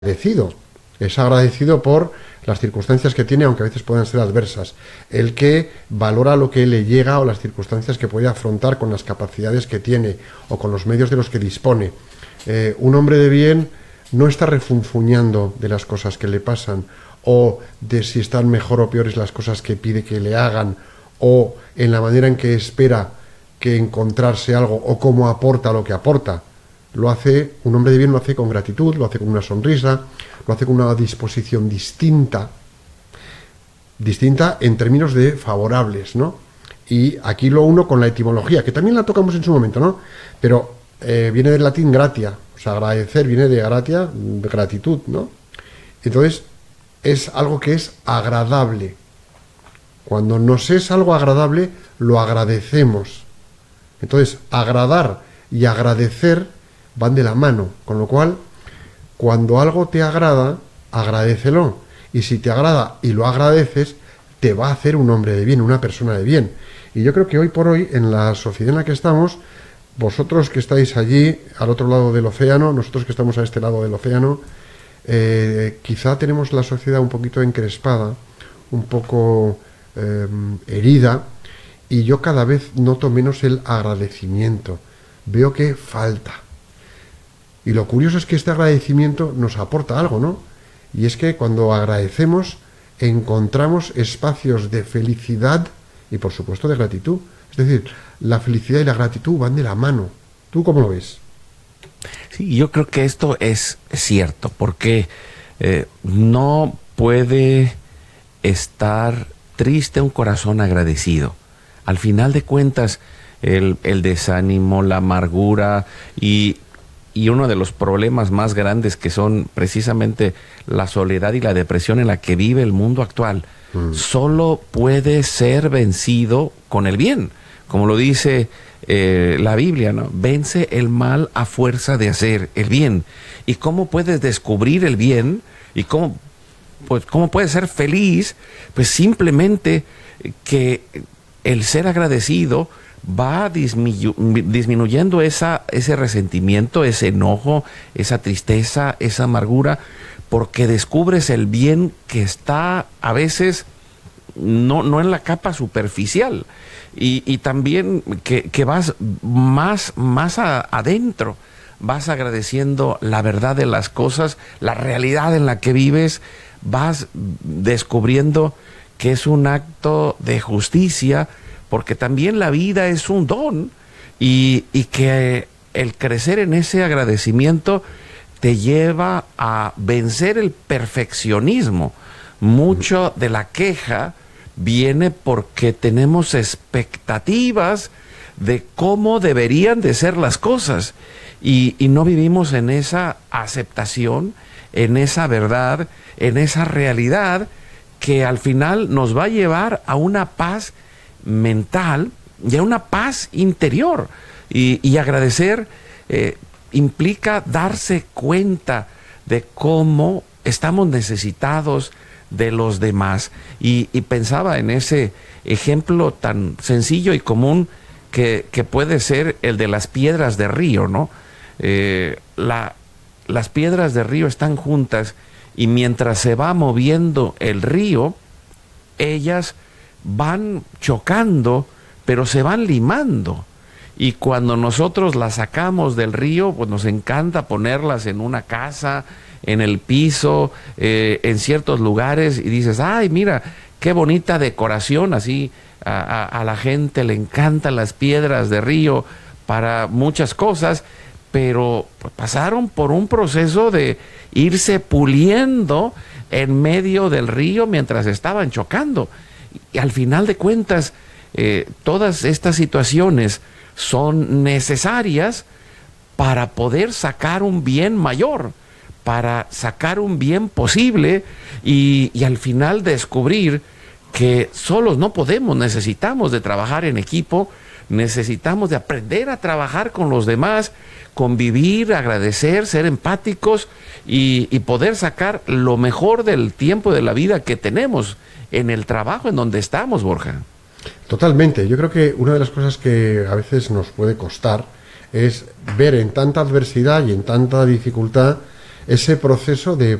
agradecido. Es agradecido por las circunstancias que tiene, aunque a veces puedan ser adversas. El que valora lo que le llega o las circunstancias que puede afrontar con las capacidades que tiene o con los medios de los que dispone. Un hombre de bien no está refunfuñando de las cosas que le pasan o de si están mejor o peores las cosas que pide que le hagan o en la manera en que espera que encontrarse algo o cómo aporta lo que aporta. Lo hace, un hombre de bien lo hace con gratitud, lo hace con una sonrisa, lo hace con una disposición distinta en términos de favorables, ¿no? Y aquí lo uno con la etimología, que también la tocamos en su momento, ¿no? Pero viene del latín gratia, o sea, agradecer viene de gratia, de gratitud, ¿no? Entonces, es algo que es agradable. Cuando nos es algo agradable, lo agradecemos. Entonces, agradar y agradecer van de la mano, con lo cual, cuando algo te agrada, agradécelo. Y si te agrada y lo agradeces, te va a hacer un hombre de bien, una persona de bien. Y yo creo que hoy por hoy, en la sociedad en la que estamos, vosotros que estáis allí, al otro lado del océano, nosotros que estamos a este lado del océano, quizá tenemos la sociedad un poquito encrespada, un poco herida, y yo cada vez noto menos el agradecimiento. Veo que falta. Y lo curioso es que este agradecimiento nos aporta algo, ¿no? Y es que cuando agradecemos, encontramos espacios de felicidad y, por supuesto, de gratitud. Es decir, la felicidad y la gratitud van de la mano. ¿Tú cómo lo ves? Sí, yo creo que esto es cierto, porque no puede estar triste un corazón agradecido. Al final de cuentas, el desánimo, la amargura y uno de los problemas más grandes, que son precisamente la soledad y la depresión en la que vive el mundo actual, solo puede ser vencido con el bien. Como lo dice la Biblia, ¿no? Vence el mal a fuerza de hacer el bien. ¿Y cómo puedes descubrir el bien? ¿Y cómo puedes ser feliz? Pues simplemente que el ser agradecido va disminuyendo ese resentimiento, ese enojo, esa tristeza, esa amargura, porque descubres el bien que está a veces no en la capa superficial, y también que vas más adentro, vas agradeciendo la verdad de las cosas, la realidad en la que vives, vas descubriendo que es un acto de justicia, porque también la vida es un don, y que el crecer en ese agradecimiento te lleva a vencer el perfeccionismo. Mucho de la queja viene porque tenemos expectativas de cómo deberían de ser las cosas, y no vivimos en esa aceptación, en esa verdad, en esa realidad que al final nos va a llevar a una paz mental y a una paz interior. Y agradecer implica darse cuenta de cómo estamos necesitados de los demás. Y pensaba en ese ejemplo tan sencillo y común que puede ser el de las piedras de río, ¿no? Las piedras de río están juntas, y mientras se va moviendo el río, ellas van chocando, pero se van limando. Y cuando nosotros las sacamos del río, pues nos encanta ponerlas en una casa, en el piso, en ciertos lugares, y dices, ay, mira, qué bonita decoración. Así a la gente le encantan las piedras de río para muchas cosas, pero pues pasaron por un proceso de irse puliendo en medio del río mientras estaban chocando. Y al final de cuentas, todas estas situaciones son necesarias para poder sacar un bien mayor, para sacar un bien posible, y al final descubrir que solos no podemos, necesitamos de trabajar en equipo, necesitamos de aprender a trabajar con los demás, convivir, agradecer, ser empáticos, y poder sacar lo mejor del tiempo de la vida que tenemos en el trabajo en donde estamos, Borja. Totalmente. Yo creo que una de las cosas que a veces nos puede costar es ver en tanta adversidad y en tanta dificultad ese proceso de